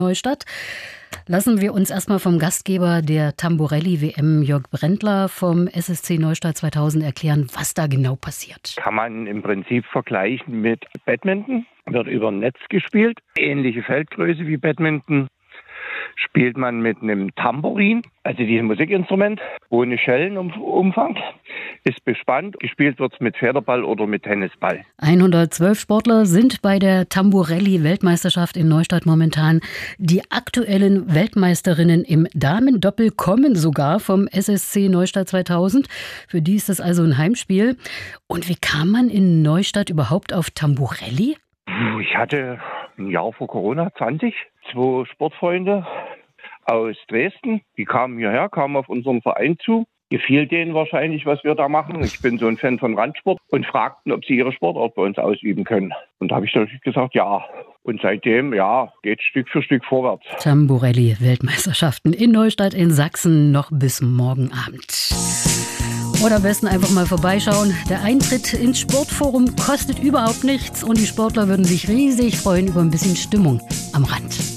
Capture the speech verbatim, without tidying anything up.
Neustadt. Lassen wir uns erstmal vom Gastgeber der Tamburelli-W M, Jörg Brendler vom S S C Neustadt zweitausend, erklären, was da genau passiert. Kann man im Prinzip vergleichen mit Badminton. Wird über ein Netz gespielt. Ähnliche Feldgröße wie Badminton. Spielt man mit einem Tambourin, also diesem Musikinstrument, ohne Schellenumfang, ist bespannt. Gespielt wird es mit Federball oder mit Tennisball. hundertzwölf Sportler sind bei der Tamburelli-Weltmeisterschaft in Neustadt momentan. Die aktuellen Weltmeisterinnen im Damendoppel kommen sogar vom S S C Neustadt zweitausend. Für die ist das also ein Heimspiel. Und wie kam man in Neustadt überhaupt auf Tamburelli? Ich hatte ein Jahr vor Corona, zwanzig, zwei Sportfreunde aus Dresden. Die kamen hierher, kamen auf unseren Verein zu. Gefiel denen wahrscheinlich, was wir da machen. Ich bin so ein Fan von Randsport und fragten, ob sie ihre Sportart bei uns ausüben können. Und da habe ich natürlich gesagt, ja. Und seitdem, ja, geht Stück für Stück vorwärts. Tamburelli-Weltmeisterschaften in Neustadt in Sachsen noch bis morgen Abend. Oder am besten einfach mal vorbeischauen. Der Eintritt ins Sportforum kostet überhaupt nichts und die Sportler würden sich riesig freuen über ein bisschen Stimmung am Rand.